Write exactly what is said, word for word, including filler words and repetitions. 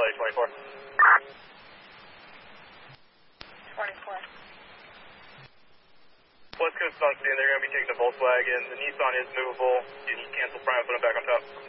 Charlie twenty-four. twenty-four. West Coast Sunstein, they're going to be taking the Volkswagen. The Nissan is movable. You can cancel Prime and put them back on top.